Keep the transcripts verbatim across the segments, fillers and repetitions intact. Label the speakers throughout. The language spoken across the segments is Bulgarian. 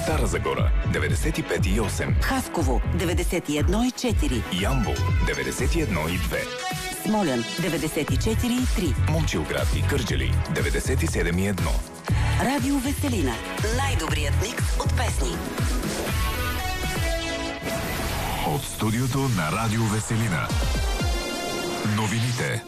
Speaker 1: Стара Загора деветдесет и пет и осем,
Speaker 2: Хасково деветдесет и едно и четири,
Speaker 1: Ямбол деветдесет и едно и две,
Speaker 2: Смолян деветдесет и четири и три,
Speaker 1: Момчилград и Кърджали деветдесет и седем и едно.
Speaker 2: Радио Веселина. Най-добрият микс от песни.
Speaker 1: От студиото на Радио Веселина. Новините.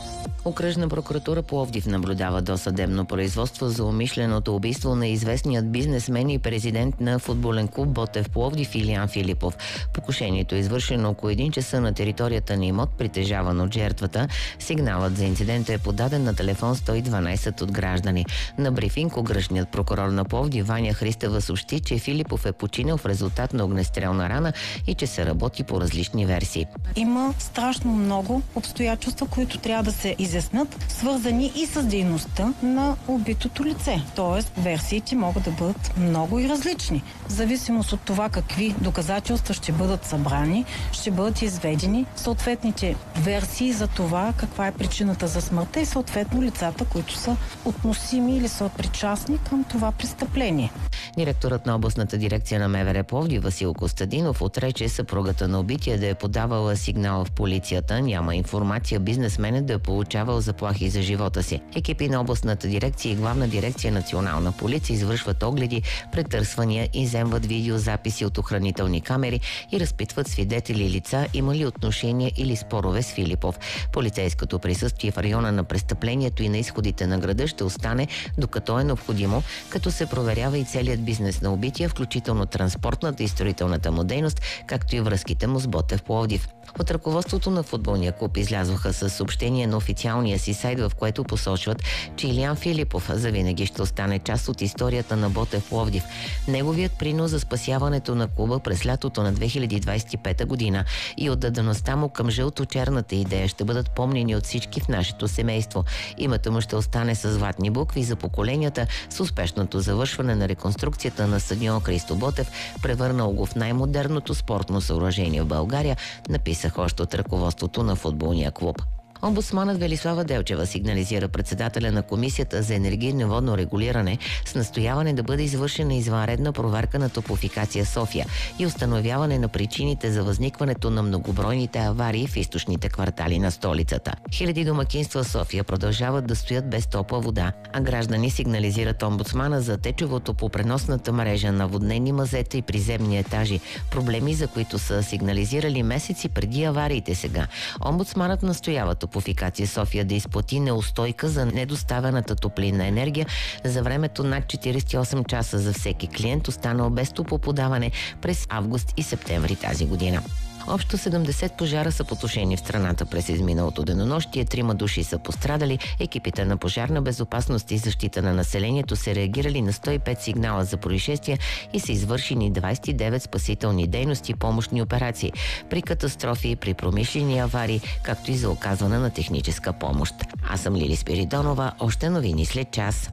Speaker 3: Окръжна прокуратура Пловдив наблюдава досъдебно производство за умишленото убийство на известният бизнесмен и президент на футболен клуб Ботев Пловдив Илиян Филипов. Покушението е извършено около един часа на територията на имот, притежаван от жертвата. Сигналът за инцидента е подаден на телефон сто и дванайсет от граждани. На брифинг окръжният прокурор на Пловдив Ваня Христева съобщи, че Филипов е починал в резултат на огнестрелна рана и че се работи по различни версии.
Speaker 4: Има страшно много обстоятелства, които трябва да се изяснат, свързани и с дейността на убитото лице. Тоест, версиите могат да бъдат много и различни. В зависимост от това какви доказателства ще бъдат събрани, ще бъдат изведени съответните версии за това каква е причината за смъртта и съответно лицата, които са относими или са причастни към това престъпление.
Speaker 3: Директорът на областната дирекция на МВР Пловдив Васил Костадинов отрече съпругата на убития да е подавала сигнал в полицията. Няма информация бизнесменът да е получавал заплахи за живота си. Екипи на областната дирекция и главна дирекция национална полиция извършват огледи, претърсвания, изземват видеозаписи от охранителни камери и разпитват свидетели и лица, има ли отношения или спорове с Филипов. Полицейското присъствие в района на престъплението и на изходите на града ще остане докато е необходимо, като се проверява и целият бизнес на убития, включително транспортната и строителната му дейност, както и връзките му с Ботев Пловдив. От ръководството на футболния клуб излязоха със съобщение на официалния си сайт, в което посочват, че Илиян Филипов завинаги ще остане част от историята на Ботев Пловдив. Неговият принос за спасяването на клуба през лятото на две хиляди двайсет и пета година и отдадеността му към жълто-черната идея ще бъдат помнени от всички в нашето семейство. Името му ще остане с златни букви за поколенията с успешното завършване на реконструкцията на стадион Христо Ботев, превърнал го в най-модерното спортно съоръжение в България, написах още от ръководството на футболния клуб. Омбудсманът Велислава Делчева сигнализира председателя на Комисията за енергийно и водно регулиране с настояване да бъде извършена извънредна проверка на Топлофикация София и установяване на причините за възникването на многобройните аварии в източните квартали на столицата. Хиляди домакинства в София продължават да стоят без топла вода, а граждани сигнализират омбудсмана за течовото по преносната мрежа, наводнени мазета и приземни етажи, проблеми, за които са сигнализирали месеци преди авариите сега. Омбудсманът настоява Топлофикация София да изплати неустойка за недоставената топлинна енергия за времето над четирийсет и осем часа за всеки клиент, останал без топлоподаване през август и септември тази година. Общо седемдесет пожара са потушени в страната през изминалото денонощие, трима души са пострадали. Екипите на пожарна безопасност и защита на населението са реагирали на сто и пет сигнала за происшествия и са извършени двайсет и девет спасителни дейности и помощни операции при катастрофи, при промишлени аварии, както и за оказване на техническа помощ. Аз съм Лили Спиридонова, още новини след час.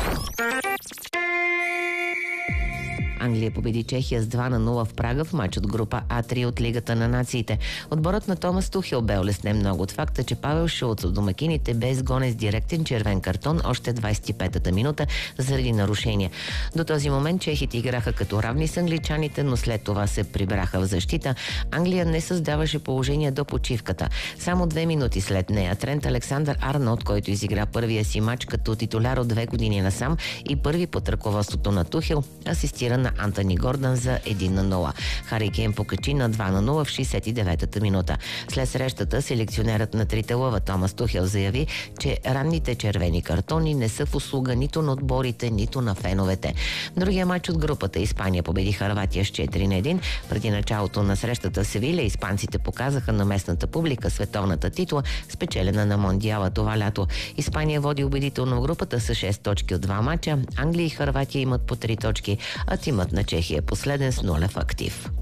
Speaker 3: Англия победи Чехия с два на нула в Прага в мач от група А три от Лигата на нациите. Отборът на Томас Тухел бе улеснен много от факта, че Павел Шулц от домакините бе изгонен с директен червен картон още двайсет и петата минута заради нарушения. До този момент чехите играха като равни с англичаните, но след това се прибраха в защита. Англия не създаваше положение до почивката. Само две минути след нея Трент Александър Арнолд, който изигра първия си мач като титуляр от две години насам и първи под ръководството на Тухел, асистира на Антони Гордън за един на нула. Хари Кейн покачи на два на нула в шейсет и деветата минута. След срещата селекционерът на трите лъва Томас Тухел заяви, че ранните червени картони не са в услуга нито на отборите, нито на феновете. Другия мач от групата Испания победи Хърватия с четири на едно. Преди началото на срещата в Севиля испанците показаха на местната публика световната титла, спечелена на Мондиала това лято. Испания води убедително в групата с шест точки от два мача. Англия и Хърватия имат по три точки, а тимът на Чехия е последен с нулев актив.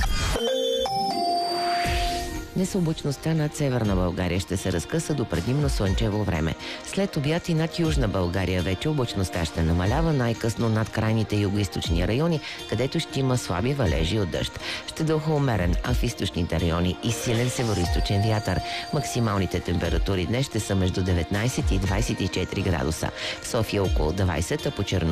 Speaker 3: Днес облачността над Северна България ще се разкъса до предимно слънчево време. След обяд и над Южна България вече облачността ще намалява, най-късно над крайните югоизточни райони, където ще има слаби валежи от дъжд. Ще дъха умерен, а в източните райони и силен североизточен вятър. Максималните температури днес ще са между деветнайсет и двайсет и четири градуса. В София около двайсет, а по Черно